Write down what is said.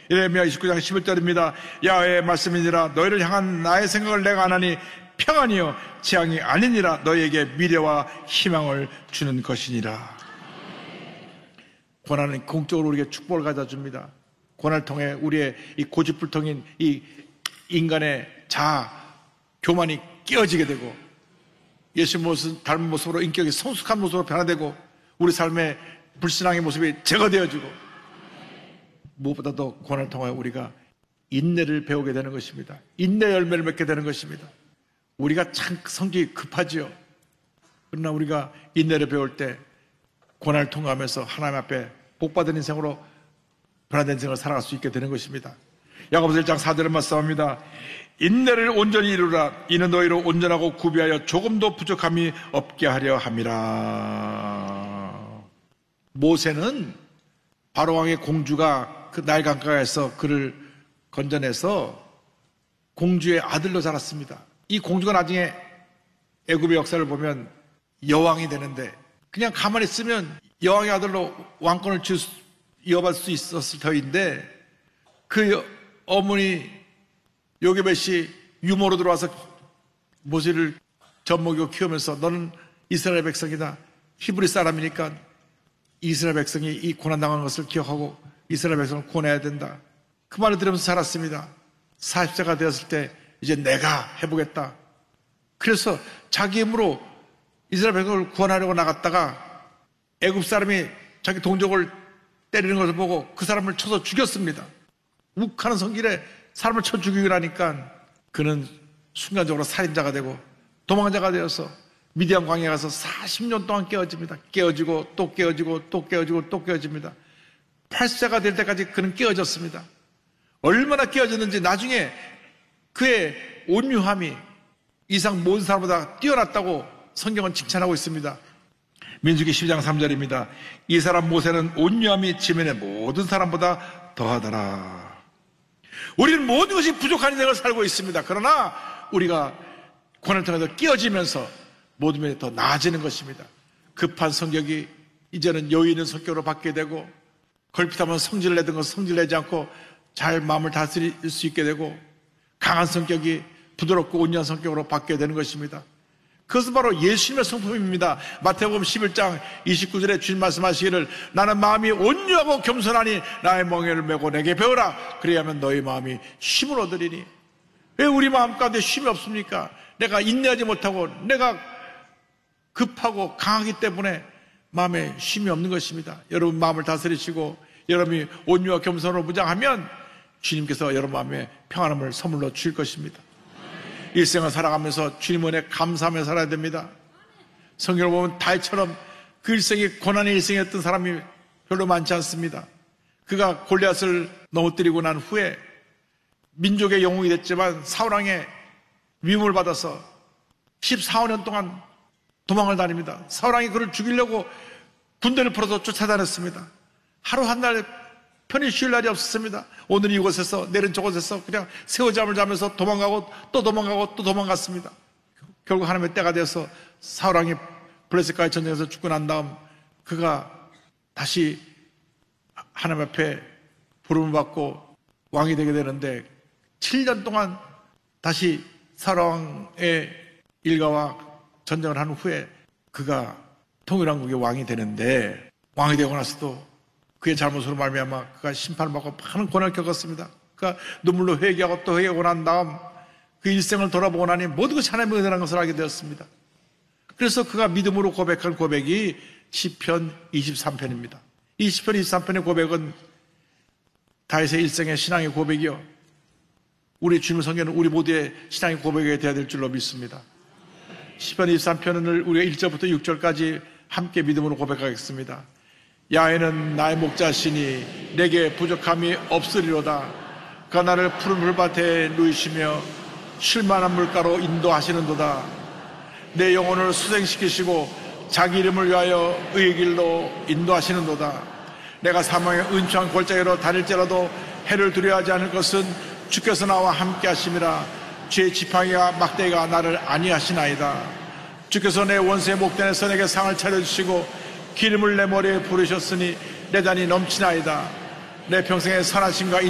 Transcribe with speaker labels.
Speaker 1: 예레미야 29장 11절입니다. 야훼의 말씀이니라. 너희를 향한 나의 생각을 내가 안 하니 평안이요 재앙이 아니니라. 너희에게 미래와 희망을 주는 것이니라. 고난은 공적으로 우리에게 축복을 가져줍니다. 고난을 통해 우리의 이 고집불통인 이 인간의 자아, 교만이 깨어지게 되고 예수 모습 닮은 모습으로 인격이 성숙한 모습으로 변화되고 우리 삶의 불신앙의 모습이 제거되어지고 무엇보다도 고난을 통해 우리가 인내를 배우게 되는 것입니다. 인내 열매를 맺게 되는 것입니다. 우리가 참 성격이 급하지요. 그러나 우리가 인내를 배울 때 고난을 통과하면서 하나님 앞에 복받은 인생으로 변화된 인생을 살아갈 수 있게 되는 것입니다. 야고보서 1장 4절을 말씀합니다. 인내를 온전히 이루라. 이는 너희로 온전하고 구비하여 조금도 부족함이 없게 하려 함이라. 모세는 바로왕의 공주가 그 나일 강가에서 그를 건져내서 공주의 아들로 자랐습니다. 이 공주가 나중에 애굽의 역사를 보면 여왕이 되는데 그냥 가만히 있으면 여왕의 아들로 왕권을 이어받을 수 있었을 터인데 그 어머니 요게벳이 유모로 들어와서 모세를 젖먹이고 키우면서 너는 이스라엘 백성이다. 히브리 사람이니까 이스라엘 백성이 이 고난당한 것을 기억하고 이스라엘 백성을 구원해야 된다. 그 말을 들으면서 자랐습니다. 40세가 되었을 때 이제 내가 해보겠다. 그래서 자기 힘으로 이스라엘 백성을 구원하려고 나갔다가 애굽 사람이 자기 동족을 때리는 것을 보고 그 사람을 쳐서 죽였습니다. 욱하는 성길에 사람을 쳐 죽이고 나니까 그는 순간적으로 살인자가 되고 도망자가 되어서 미디안 광야에 가서 40년 동안 깨어집니다. 깨어지고 또 깨어지고 또 깨어지고 또 깨어집니다. 8세가 될 때까지 그는 깨어졌습니다. 얼마나 깨어졌는지 나중에 그의 온유함이 이상 모든 사람보다 뛰어났다고 성경은 칭찬하고 있습니다. 민수기 12장 3절입니다. 이 사람 모세는 온유함이 지면의 모든 사람보다 더하더라. 우리는 모든 것이 부족한 인생을 살고 있습니다. 그러나 우리가 고난을 통해서 깨어지면서 모든 면이 더 나아지는 것입니다. 급한 성격이 이제는 여유 있는 성격으로 바뀌게 되고 걸핏하면 성질을 내던 것을 성질내지 않고 잘 마음을 다스릴 수 있게 되고 강한 성격이 부드럽고 온유한 성격으로 바뀌게 되는 것입니다. 그것은 바로 예수님의 성품입니다. 마태복음 11장 29절에 주님 말씀하시기를 나는 마음이 온유하고 겸손하니 나의 멍에를 메고 내게 배우라. 그래야만 너희 마음이 쉼을 얻으리니. 왜 우리 마음 가운데 쉼이 없습니까? 내가 인내하지 못하고 내가 급하고 강하기 때문에 마음에 쉼이 없는 것입니다. 여러분 마음을 다스리시고 여러분이 온유와 겸손으로 무장하면 주님께서 여러분 마음에 평안함을 선물로 주실 것입니다. 일생을 살아가면서 주님 은혜 감사하며 살아야 됩니다. 성경을 보면 다윗처럼 그 일생이 고난의 일생이었던 사람이 별로 많지 않습니다. 그가 골리앗을 넘어뜨리고 난 후에 민족의 영웅이 됐지만 사울왕의 위임을 받아서 14년 동안 도망을 다닙니다. 사울왕이 그를 죽이려고 군대를 풀어서 쫓아다녔습니다. 하루 한 날 편히 쉴 날이 없었습니다. 오늘 이곳에서 내일은 저곳에서 그냥 새우잠을 자면서 도망가고 또 도망가고 또 도망갔습니다. 결국 하나님의 때가 되어서 사울왕이 블레셋과의 전쟁에서 죽고 난 다음 그가 다시 하나님 앞에 부름을 받고 왕이 되게 되는데 7년 동안 다시 사울왕의 일가와 전쟁을 한 후에 그가 통일왕국의 왕이 되는데 왕이 되고 나서도 그의 잘못으로 말미암아 그가 심판을 받고 많은 고난을 겪었습니다. 그가 눈물로 회개하고 또 회개하고 난 다음 그 일생을 돌아보고 나니 모든 것이 하나님의 은혜라는 것을 알게 되었습니다. 그래서 그가 믿음으로 고백한 고백이 시편 23편입니다. 이 시편 23편의 고백은 다윗의 일생의 신앙의 고백이요 우리 주님의 성경은 우리 모두의 신앙의 고백이 되어야 될 줄로 믿습니다. 시편 23편을 우리가 1절부터 6절까지 함께 믿음으로 고백하겠습니다. 야훼는 나의 목자시니 내게 부족함이 없으리로다. 그가 나를 푸른 풀밭에 누이시며 쉴만한 물가로 인도하시는도다. 내 영혼을 수생시키시고 자기 이름을 위하여 의의 길로 인도하시는도다. 내가 사망의 은총한 골짜기로 다닐지라도 해를 두려워하지 않을 것은 주께서 나와 함께 하심이라. 죄의 지팡이와 막대기가 나를 안위하시나이다. 주께서 내 원수의 목전에서 내게 상을 차려주시고 기름을 내 머리에 부르셨으니 내 잔이 넘치나이다. 내 평생의 선하심과